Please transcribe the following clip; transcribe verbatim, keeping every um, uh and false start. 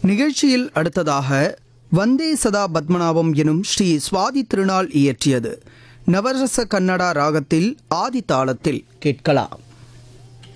நிகழ்ச்சியில் அடுத்ததாக வந்தே சதா பத்மநாபம் எனும் ஸ்ரீ சுவாதி திருநாள் இயற்றியது நவரச கன்னடா ராகத்தில் ஆதி தாளத்தில் கேட்கலாம்.